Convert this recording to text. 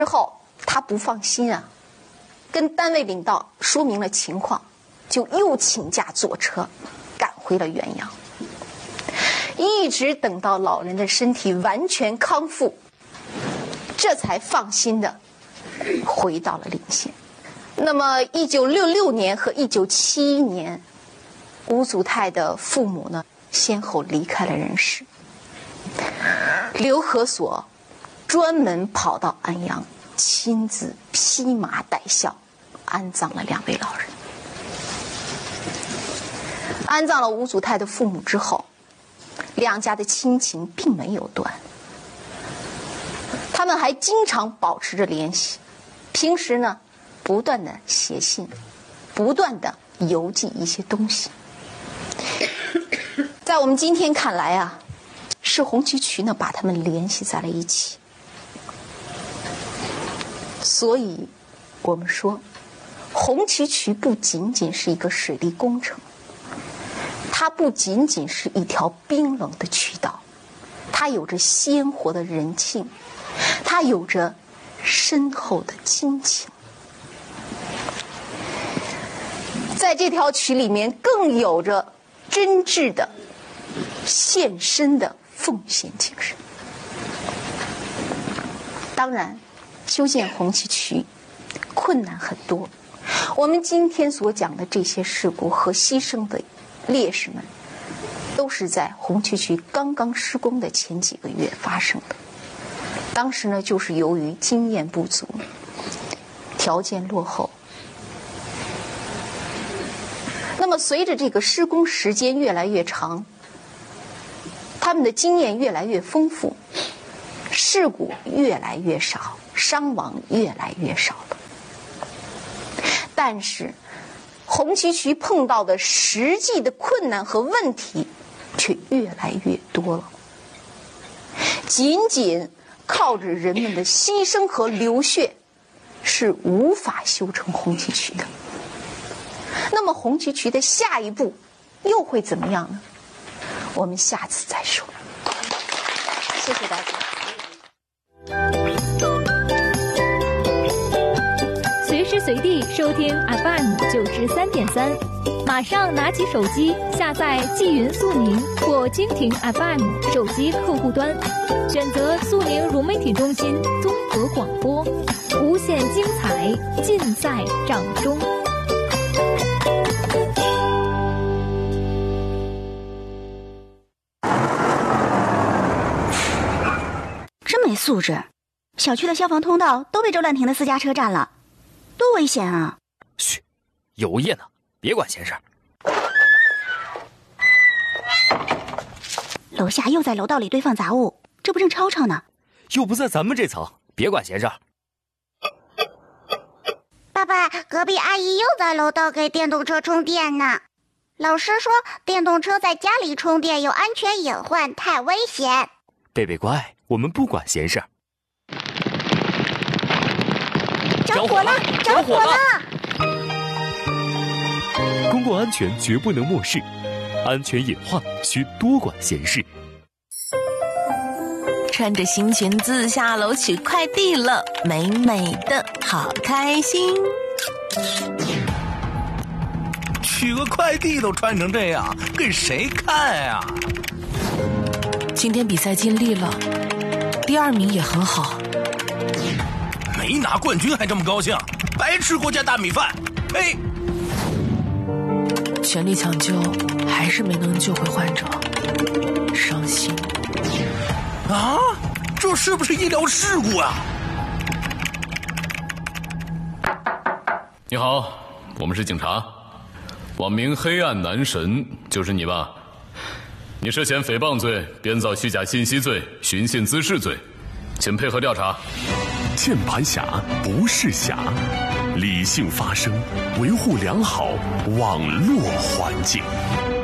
之后他不放心啊，跟单位领导说明了情况，就又请假坐车赶回了原阳，一直等到老人的身体完全康复，这才放心的回到了临县。那么1966年和1971年，吴祖泰的父母呢先后离开了人世。刘和所专门跑到安阳，亲自披麻戴孝安葬了2位老人。安葬了吴祖泰的父母之后，两家的亲情并没有断，他们还经常保持着联系，平时呢不断的写信，不断的邮寄一些东西。在我们今天看来啊，是洪其渠呢把他们联系在了一起。所以我们说，洪其渠不仅仅是一个水利工程，它不仅仅是一条冰冷的渠道，它有着鲜活的人性，它有着深厚的亲情。在这条渠里面更有着真挚的献身的奉献精神。当然修建洪其渠困难很多，我们今天所讲的这些事故和牺牲的烈士们，都是在洪其渠刚刚施工的前几个月发生的。当时呢，就是由于经验不足，条件落后。那么随着这个施工时间越来越长，他们的经验越来越丰富，事故越来越少，伤亡越来越少了。但是洪其渠碰到的实际的困难和问题却越来越多了。仅仅靠着人们的牺牲和流血是无法修成洪其渠的。那么洪其渠的下一步又会怎么样呢？我们下次再说。谢谢大家。 随时随地收听 FM 93.3，马上拿起手机下载纪云速宁或蜻蜓 FM 手机客户端，选择速宁融媒体中心综合广播，无限精彩尽在掌中。 真没素质！小区的消防通道都被周乱停的私家车占了，多危险啊！ 嘘，有物业呢，别管闲事。 楼下又在楼道里堆放杂物，这不正吵吵呢？ 又不在咱们这层，别管闲事。 爸爸，隔壁阿姨又在楼道给电动车充电呢。老师说电动车在家里充电有安全隐患，太危险。 贝贝乖，我们不管闲事。 着火了！着火了！ 公共安全绝不能漠视，安全隐患需多管闲事。 穿着新裙子下楼取快递了，美美的，好开心。 取个快递都穿成这样，给谁看呀？ 今天比赛尽力了，第2名也很好。 没拿冠军还这么高兴，白吃国家大米饭！呸！ 全力抢救，还是没能救回患者，伤心。 啊，这是不是医疗事故啊？ 你好，我们是警察，网名黑暗男神就是你吧？你涉嫌诽谤罪、编造虚假信息罪、寻衅滋事罪，请配合调查。 键盘侠不是侠，理性发声，维护良好网络环境。